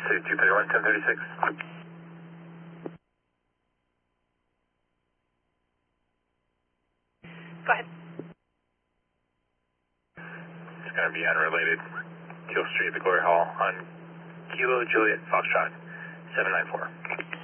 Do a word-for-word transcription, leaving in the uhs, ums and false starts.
two two three one, ten thirty-six. Go ahead. It's going to be unrelated. Teal Street, the Glory Hall on Kilo Juliet Foxtrot, seven nine four.